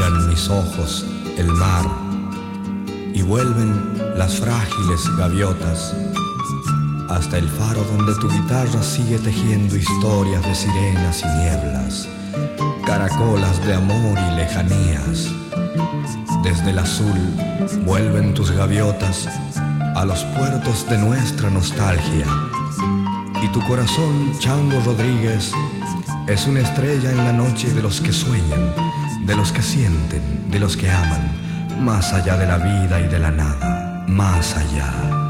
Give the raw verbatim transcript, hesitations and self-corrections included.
juegan mis ojos el mar y vuelven las frágiles gaviotas hasta el faro donde tu guitarra sigue tejiendo historias de sirenas y nieblas, caracolas de amor y lejanías. Desde el azul vuelven tus gaviotas a los puertos de nuestra nostalgia, y tu corazón, Chango Rodríguez, es una estrella en la noche de los que sueñan, de los que sienten, de los que aman, más allá de la vida y de la nada, más allá.